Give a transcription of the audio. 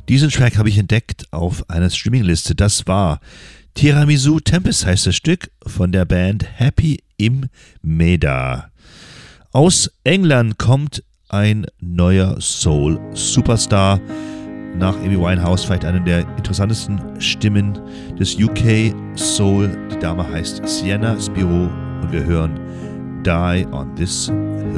Diesen Track habe ich entdeckt auf einer Streamingliste. Das war Tiramisu Tempest, heißt das Stück, von der Band Happy im Meda. Aus England kommt ein neuer Soul-Superstar. Nach Amy Winehouse vielleicht eine der interessantesten Stimmen des UK Soul. Die Dame heißt Sienna Spiro und wir hören Die on This Hill.